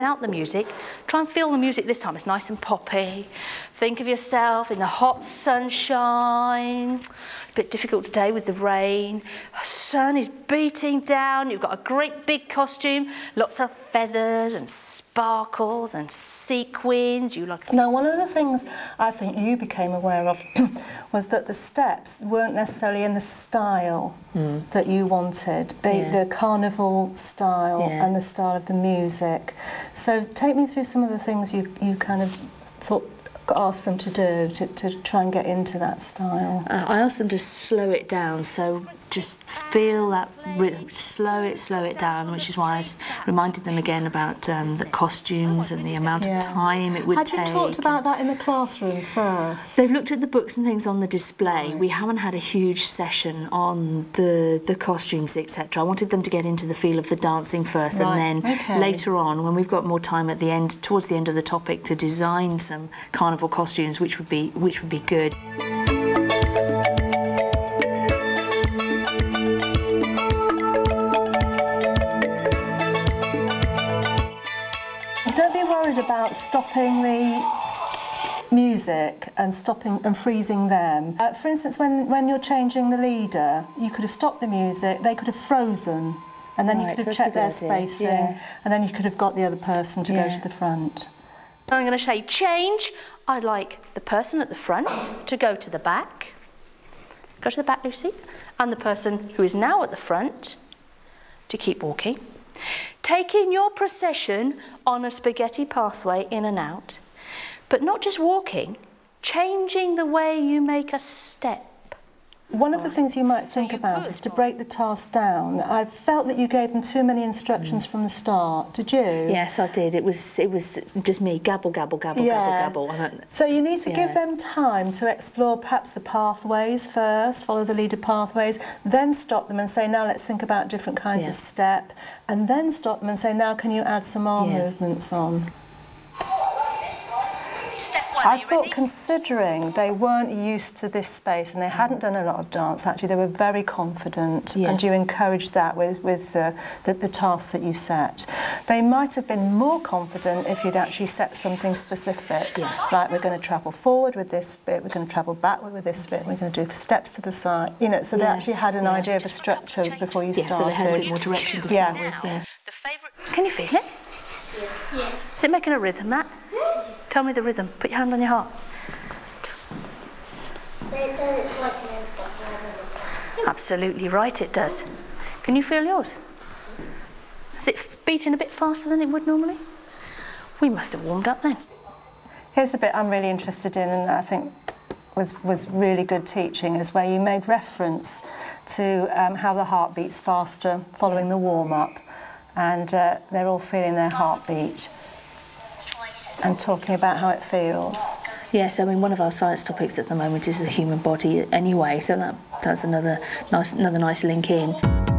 Without the music, try and feel the music this time. It's nice and poppy. Think of yourself in the hot sunshine. A bit difficult today with the rain. The sun is beating down. You've got a great big costume, lots of feathers and sparkles and sequins. Now, one of the things I think you became aware of was that the steps weren't necessarily in the style that you wanted, the carnival style and the style of the music. So take me through some of the things you kind of thought, asked them to do to try and get into that style. I asked them to slow it down, so just feel that rhythm, slow it down, which is why I reminded them again about the costumes and the amount of time it would take. Had you talked about that in the classroom first? They've looked at the books and things on the display. We haven't had a huge session on the costumes, etc. I wanted them to get into the feel of the dancing first, and then later on, when we've got more time at the end, towards the end of the topic, to design some carnival costumes, which would be good. Don't be worried about stopping the music and freezing them. For instance, when you're changing the leader, you could have stopped the music, they could have frozen, and then you could have checked their spacing, and then you could have got the other person to go to the front. I'm going to say change. I'd like the person at the front to go to the back. Go to the back, Lucy. And the person who is now at the front to keep walking. Taking your procession on a spaghetti pathway in and out, but not just walking, changing the way you make a step. One of the things you might think about is to break the task down. I felt that you gave them too many instructions from the start. Did you? Yes, I did. It was just me, gabble, gabble, gabble, gabble, gabble. So you need to give them time to explore perhaps the pathways first, follow the leader pathways, then stop them and say, now let's think about different kinds of step, and then stop them and say, now can you add some arm movements on? I thought, considering they weren't used to this space and they hadn't done a lot of dance, actually they were very confident, and you encouraged that with the task that you set. They might have been more confident if you'd actually set something specific, like we're going to travel forward with this bit, we're going to travel backward with this bit, we're going to do steps to the side, you know, so they actually had an idea of a structure before you started. So they had a bit more direction to start with. Can you feel it? Yeah. Is it making a rhythm, Matt? Tell me the rhythm. Put your hand on your heart. It does it twice and then stops and then twice. Absolutely right, it does. Can you feel yours? Is it beating a bit faster than it would normally? We must have warmed up then. Here's the bit I'm really interested in, and I think was really good teaching, is where you made reference to how the heart beats faster following the warm-up, and they're all feeling their heartbeat and talking about how it feels. Yes, I mean, one of our science topics at the moment is the human body anyway, so that's another nice link in.